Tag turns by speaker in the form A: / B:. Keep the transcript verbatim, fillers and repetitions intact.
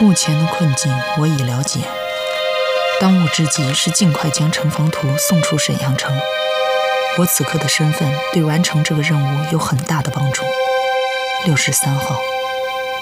A: 目前的困境我已了解，当务之急是尽快将城防图送出沈阳城。我此刻的身份对完成这个任务有很大的帮助。六十三号。